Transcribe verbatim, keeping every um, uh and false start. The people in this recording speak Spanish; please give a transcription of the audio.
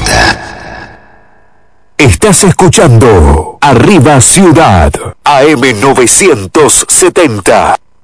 Estás escuchando Arriba Ciudad, A M novecientos setenta.